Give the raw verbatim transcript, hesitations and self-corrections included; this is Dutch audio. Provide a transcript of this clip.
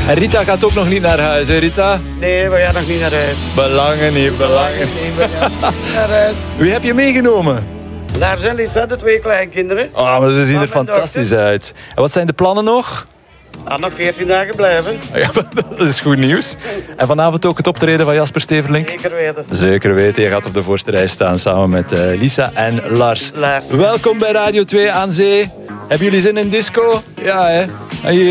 En Rita gaat ook nog niet naar huis, hè Rita? Nee, we gaan nog niet naar huis. Belangen niet, belangen. Nee, we gaan niet naar huis. Wie heb je meegenomen? Lars en Lisa, de twee kleinkinderen. Oh, maar ze zien er Van mijn fantastisch uit. En wat zijn de plannen nog? Ah, nog veertien dagen blijven. Ja, dat is goed nieuws. En vanavond ook het optreden van Jasper Steverlink? Zeker weten. Zeker weten, je gaat op de voorste rij staan samen met uh, Lisa en Lars. Lars. Welkom bij Radio twee aan Zee. Hebben jullie zin in disco? Ja, hè? En hier